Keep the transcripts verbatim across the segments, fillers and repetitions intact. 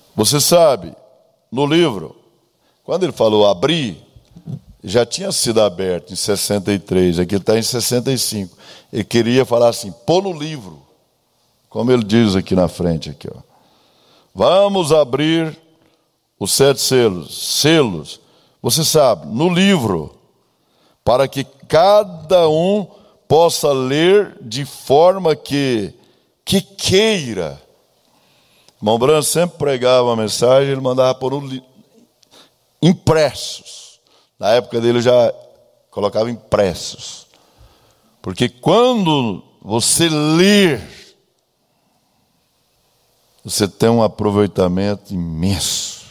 Você sabe, no livro, quando ele falou abrir, já tinha sido aberto em sessenta e três, aqui está em sessenta e cinco. Ele queria falar assim, pôr no livro, como ele diz aqui na frente, aqui, ó. Vamos abrir os sete selos, selos, você sabe, no livro, para que cada um possa ler de forma que, que queira. Irmão Branco sempre pregava a mensagem, ele mandava por um, impressos. Na época dele já colocava impressos. Porque quando você ler, você tem um aproveitamento imenso.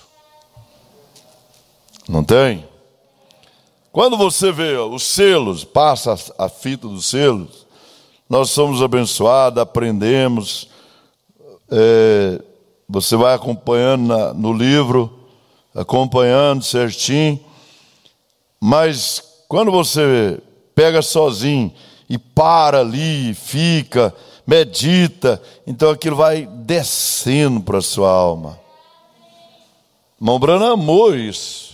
Não tem? Quando você vê os selos, passa a fita dos selos, nós somos abençoados, aprendemos. É, você vai acompanhando na, no livro, acompanhando certinho. Mas quando você pega sozinho e para ali, fica, medita, então aquilo vai descendo para a sua alma. Irmão Branham amou isso.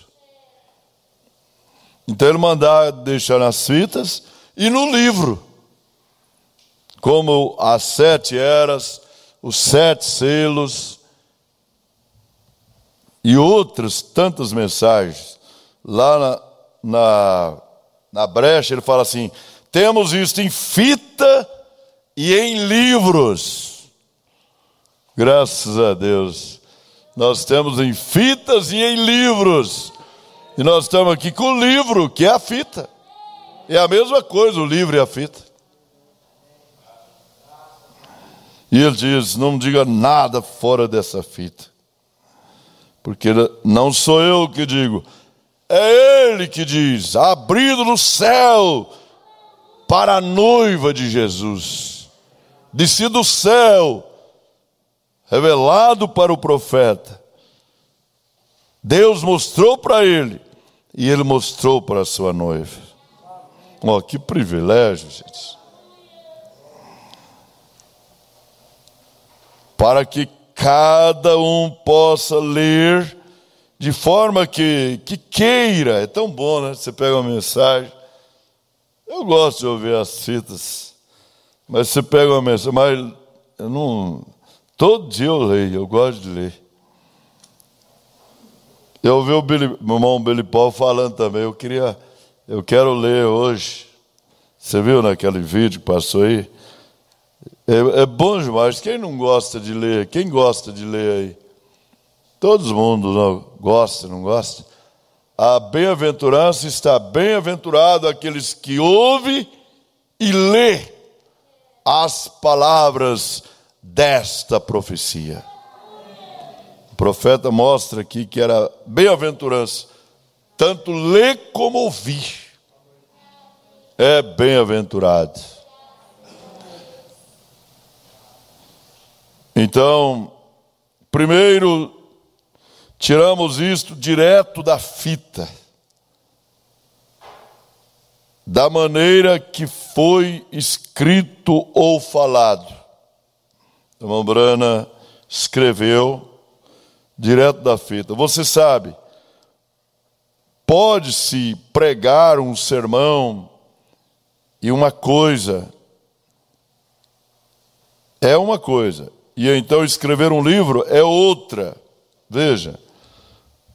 Então ele mandava deixar nas fitas e no livro, como as sete eras, os sete selos e outras tantas mensagens. Lá na, na, na brecha ele fala assim, temos isto em fita e em livros. Graças a Deus. Nós temos em fitas e em livros. E nós estamos aqui com o livro, que é a fita. É a mesma coisa, o livro e a fita. E ele diz, não diga nada fora dessa fita. Porque não sou eu que digo, é ele que diz, abrido no céu para a noiva de Jesus. Descido do céu, revelado para o profeta. Deus mostrou para ele. E ele mostrou para a sua noiva. Oh, que privilégio, gente. Para que cada um possa ler de forma que, que queira. É tão bom, né? Você pega uma mensagem. Eu gosto de ouvir as fitas. Mas você pega uma mensagem. Mas eu não. Todo dia eu leio, eu gosto de ler. Eu ouvi o Billy, meu irmão Billy Paul falando também, eu queria, eu quero ler hoje. Você viu naquele vídeo que passou aí? É, é bom demais. Quem não gosta de ler? Quem gosta de ler aí? Todo mundo não gosta, não gosta? A bem-aventurança está bem-aventurado aqueles que ouvem e lê as palavras desta profecia. O profeta mostra aqui que era bem-aventurança, tanto ler como ouvir. É bem-aventurado. Então, primeiro, tiramos isto direto da fita, da maneira que foi escrito ou falado. A irmã Brana escreveu direto da fita. Você sabe, pode-se pregar um sermão e uma coisa é uma coisa, e então escrever um livro é outra. Veja,